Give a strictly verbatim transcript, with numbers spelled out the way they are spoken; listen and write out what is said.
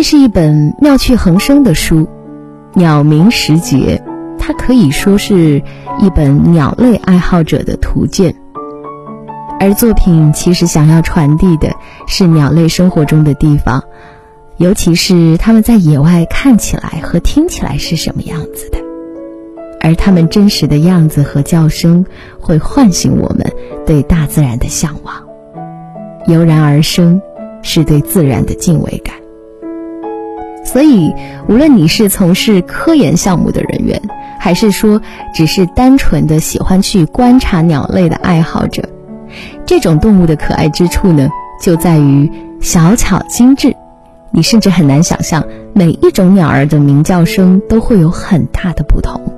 是一本妙趣横生的书，鸟鸣时节，它可以说是一本鸟类爱好者的图鉴。而作品其实想要传递的是鸟类生活中的地方，尤其是它们在野外看起来和听起来是什么样子的，而它们真实的样子和叫声会唤醒我们对大自然的向往，油然而生是对自然的敬畏感。所以无论你是从事科研项目的人员，还是说只是单纯的喜欢去观察鸟类的爱好者，这种动物的可爱之处呢，就在于小巧精致。你甚至很难想象每一种鸟儿的鸣叫声都会有很大的不同。